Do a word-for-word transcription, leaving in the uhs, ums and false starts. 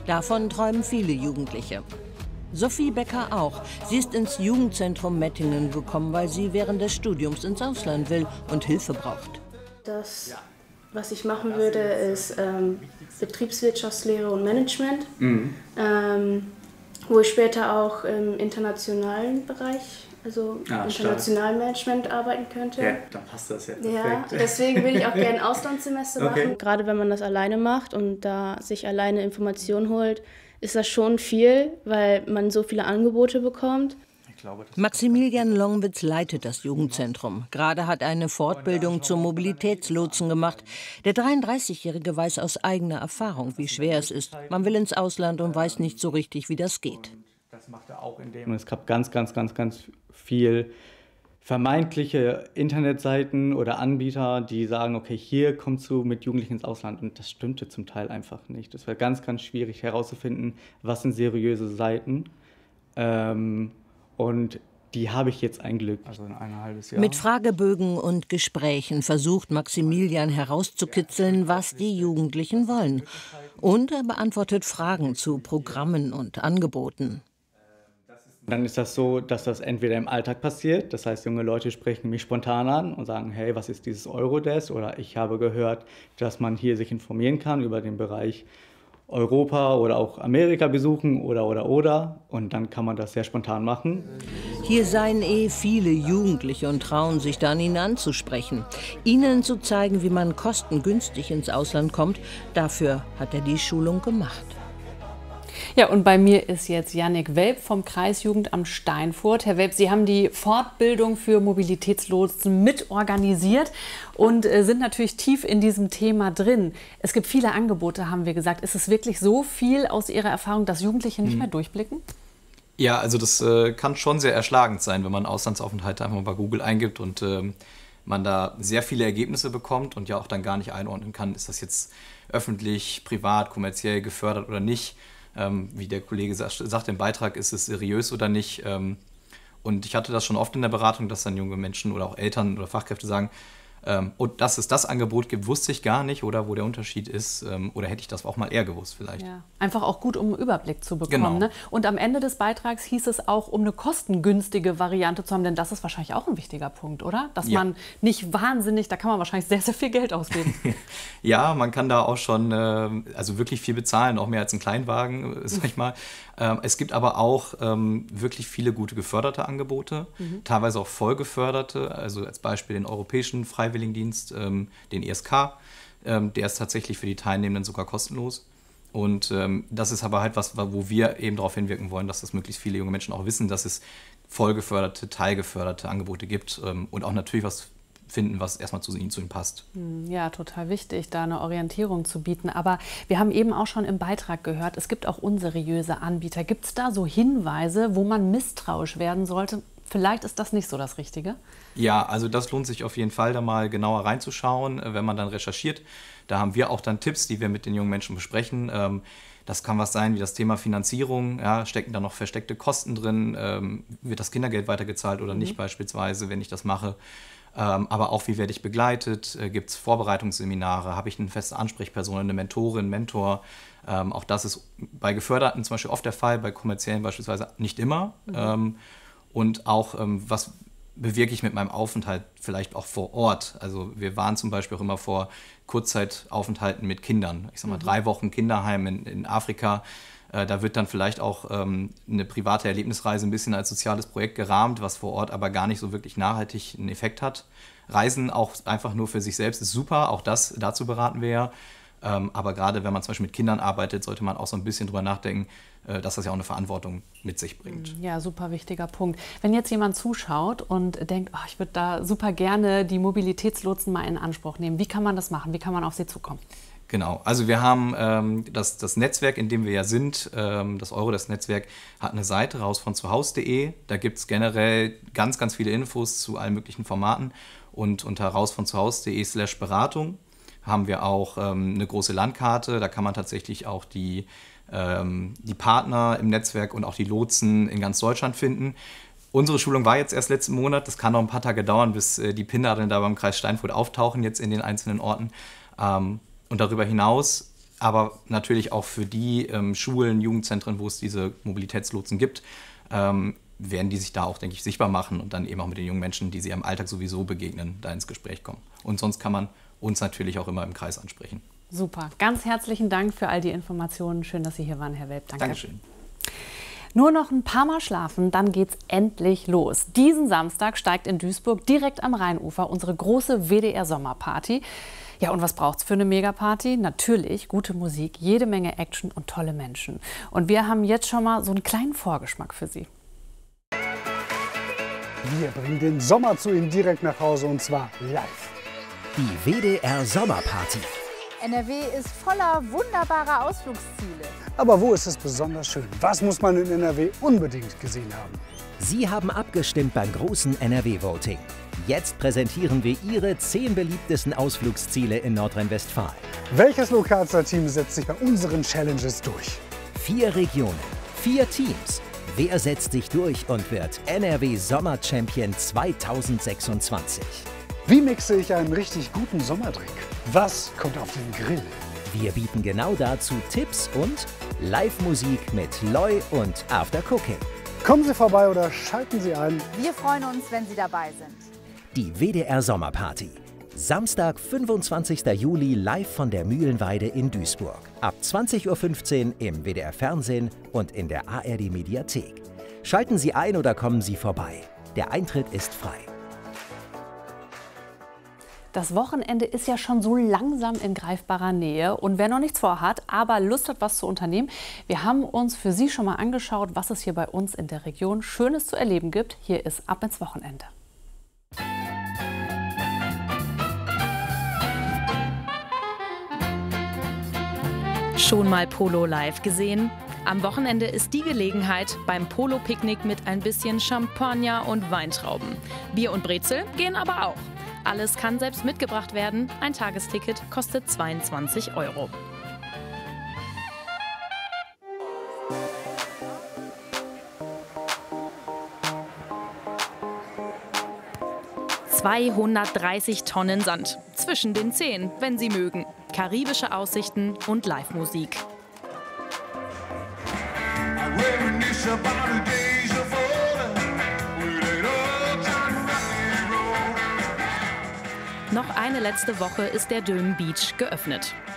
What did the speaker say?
Davon träumen viele Jugendliche. Sophie Becker auch. Sie ist ins Jugendzentrum Mettingen gekommen, weil sie während des Studiums ins Ausland will und Hilfe braucht. Das, was ich machen würde, ist ähm, Betriebswirtschaftslehre und Management, mhm. ähm, wo ich später auch im internationalen Bereich, also ah, internationalen Management arbeiten könnte. Ja, dann passt das ja perfekt. Ja, deswegen will ich auch gerne ein Auslandssemester okay. machen. Gerade wenn man das alleine macht und da sich alleine Informationen holt, ist das schon viel, weil man so viele Angebote bekommt. Maximilian Longwitz leitet das Jugendzentrum. Gerade hat er eine Fortbildung zum Mobilitätslotsen gemacht. Der dreiunddreißigjährige weiß aus eigener Erfahrung, wie schwer es ist. Man will ins Ausland und weiß nicht so richtig, wie das geht. Und es gab ganz, ganz, ganz, ganz viel vermeintliche Internetseiten oder Anbieter, die sagen, okay, hier kommst du mit Jugendlichen ins Ausland. Und das stimmte zum Teil einfach nicht. Es war ganz, ganz schwierig herauszufinden, was sind seriöse Seiten. Ähm, und die habe ich jetzt ein Glück. Also in ein halbes Jahr. Mit Fragebögen und Gesprächen versucht Maximilian herauszukitzeln, was die Jugendlichen wollen. Und er beantwortet Fragen zu Programmen und Angeboten. Dann ist das so, dass das entweder im Alltag passiert, das heißt, junge Leute sprechen mich spontan an und sagen, hey, was ist dieses Eurodesk? Oder ich habe gehört, dass man hier sich informieren kann über den Bereich Europa oder auch Amerika besuchen oder, oder, oder. Und dann kann man das sehr spontan machen. Hier seien eh viele Jugendliche und trauen sich da an ihn anzusprechen. Ihnen zu zeigen, wie man kostengünstig ins Ausland kommt, dafür hat er die Schulung gemacht. Ja, und bei mir ist jetzt Jannik Welp vom Kreisjugendamt Steinfurt. Herr Welp, Sie haben die Fortbildung für Mobilitätslotsen mitorganisiert und äh, sind natürlich tief in diesem Thema drin. Es gibt viele Angebote, haben wir gesagt. Ist es wirklich so viel aus Ihrer Erfahrung, dass Jugendliche nicht mhm. mehr durchblicken? Ja, also das äh, kann schon sehr erschlagend sein, wenn man Auslandsaufenthalte einfach mal bei Google eingibt und äh, man da sehr viele Ergebnisse bekommt und ja auch dann gar nicht einordnen kann, ist das jetzt öffentlich, privat, kommerziell gefördert oder nicht. Ähm, wie der Kollege sagt, sagt im Beitrag, ist es seriös oder nicht. Ähm, und ich hatte das schon oft in der Beratung, dass dann junge Menschen oder auch Eltern oder Fachkräfte sagen, ähm, und dass es das Angebot gibt, wusste ich gar nicht oder wo der Unterschied ist. Ähm, oder hätte ich das auch mal eher gewusst vielleicht. Ja. Einfach auch gut, um einen Überblick zu bekommen. Genau. Ne? Und am Ende des Beitrags hieß es auch, um eine kostengünstige Variante zu haben, denn das ist wahrscheinlich auch ein wichtiger Punkt, oder? Dass ja. man nicht wahnsinnig, da kann man wahrscheinlich sehr, sehr viel Geld ausgeben. Ja, man kann da auch schon äh, also wirklich viel bezahlen, auch mehr als ein Kleinwagen, sag ich mal. Ähm, es gibt aber auch ähm, wirklich viele gute geförderte Angebote, mhm. teilweise auch voll geförderte, also als Beispiel den Europäischen Freiwilligendienst, ähm, den E S K, ähm, der ist tatsächlich für die Teilnehmenden sogar kostenlos. Und ähm, das ist aber halt was, wo wir eben darauf hinwirken wollen, dass das möglichst viele junge Menschen auch wissen, dass es voll geförderte, teilgeförderte Angebote gibt ähm, und auch natürlich was finden, was erstmal zu ihnen, zu ihnen passt. Ja, total wichtig, da eine Orientierung zu bieten. Aber wir haben eben auch schon im Beitrag gehört, es gibt auch unseriöse Anbieter. Gibt es da so Hinweise, wo man misstrauisch werden sollte? Vielleicht ist das nicht so das Richtige? Ja, also das lohnt sich auf jeden Fall, da mal genauer reinzuschauen, wenn man dann recherchiert. Da haben wir auch dann Tipps, die wir mit den jungen Menschen besprechen. Das kann was sein wie das Thema Finanzierung. Ja, stecken da noch versteckte Kosten drin? Wird das Kindergeld weitergezahlt oder mhm. nicht beispielsweise, wenn ich das mache? Ähm, aber auch, wie werde ich begleitet? Äh, Gibt es Vorbereitungsseminare? Habe ich eine feste Ansprechperson, eine Mentorin, Mentor? Ähm, auch das ist bei Geförderten zum Beispiel oft der Fall, bei kommerziellen beispielsweise nicht immer. Mhm. Ähm, und auch, ähm, was bewirke ich mit meinem Aufenthalt vielleicht auch vor Ort? Also wir waren zum Beispiel auch immer vor Kurzzeitaufenthalten mit Kindern. Ich sag mal, mhm. drei Wochen Kinderheim in, in Afrika. Da wird dann vielleicht auch ähm, eine private Erlebnisreise ein bisschen als soziales Projekt gerahmt, was vor Ort aber gar nicht so wirklich nachhaltig einen Effekt hat. Reisen auch einfach nur für sich selbst ist super, auch das, dazu beraten wir ja. Ähm, aber gerade wenn man zum Beispiel mit Kindern arbeitet, sollte man auch so ein bisschen drüber nachdenken, äh, dass das ja auch eine Verantwortung mit sich bringt. Ja, super wichtiger Punkt. Wenn jetzt jemand zuschaut und denkt, oh, ich würde da super gerne die Mobilitätslotsen mal in Anspruch nehmen, wie kann man das machen? Wie kann man auf sie zukommen? Genau, also wir haben ähm, das, das Netzwerk, in dem wir ja sind, ähm, das Eurodesk-Netzwerk, hat eine Seite raus von zuhaus punkt de. Da gibt es generell ganz, ganz viele Infos zu allen möglichen Formaten. Und unter raus von zuhaus punkt de slash Beratung haben wir auch ähm, eine große Landkarte. Da kann man tatsächlich auch die, ähm, die Partner im Netzwerk und auch die Lotsen in ganz Deutschland finden. Unsere Schulung war jetzt erst letzten Monat. Das kann noch ein paar Tage dauern, bis äh, die Pinnadeln da beim Kreis Steinfurt auftauchen, jetzt in den einzelnen Orten. Ähm, Und darüber hinaus aber natürlich auch für die ähm, Schulen, Jugendzentren, wo es diese Mobilitätslotsen gibt, ähm, werden die sich da auch, denke ich, sichtbar machen und dann eben auch mit den jungen Menschen, die sie im Alltag sowieso begegnen, da ins Gespräch kommen. Und sonst kann man uns natürlich auch immer im Kreis ansprechen. Super. Ganz herzlichen Dank für all die Informationen. Schön, dass Sie hier waren, Herr Welp. Danke. Dankeschön. Nur noch ein paar Mal schlafen, dann geht's endlich los. Diesen Samstag steigt in Duisburg direkt am Rheinufer unsere große W D R-Sommerparty. Ja, und was braucht's für eine Megaparty? Natürlich gute Musik, jede Menge Action und tolle Menschen. Und wir haben jetzt schon mal so einen kleinen Vorgeschmack für Sie. Wir bringen den Sommer zu Ihnen direkt nach Hause und zwar live. Die W D R-Sommerparty. N R W ist voller wunderbarer Ausflugsziele. Aber wo ist es besonders schön? Was muss man in N R W unbedingt gesehen haben? Sie haben abgestimmt beim großen N R W-Voting. Jetzt präsentieren wir Ihre zehn beliebtesten Ausflugsziele in Nordrhein-Westfalen. Welches Lokalstar-Team setzt sich bei unseren Challenges durch? Vier Regionen, vier Teams. Wer setzt sich durch und wird N R W-Sommer-Champion zweitausendsechsundzwanzig? Wie mixe ich einen richtig guten Sommerdrink? Was kommt auf den Grill? Wir bieten genau dazu Tipps und Live-Musik mit Loi und After Cooking. Kommen Sie vorbei oder schalten Sie ein. Wir freuen uns, wenn Sie dabei sind. Die W D R-Sommerparty. Samstag, fünfundzwanzigster Juli, live von der Mühlenweide in Duisburg. Ab zwanzig Uhr fünfzehn im W D R-Fernsehen und in der A R D-Mediathek. Schalten Sie ein oder kommen Sie vorbei. Der Eintritt ist frei. Das Wochenende ist ja schon so langsam in greifbarer Nähe. Und wer noch nichts vorhat, aber Lust hat, was zu unternehmen, wir haben uns für Sie schon mal angeschaut, was es hier bei uns in der Region Schönes zu erleben gibt. Hier ist Ab ins Wochenende. Schon mal Polo live gesehen? Am Wochenende ist die Gelegenheit beim Polo-Picknick mit ein bisschen Champagner und Weintrauben. Bier und Brezel gehen aber auch. Alles kann selbst mitgebracht werden. Ein Tagesticket kostet zweiundzwanzig Euro. zweihundertdreißig Tonnen Sand. Zwischen den Zehen, wenn Sie mögen. Karibische Aussichten und Live-Musik. Noch eine letzte Woche ist der Dömen Beach geöffnet.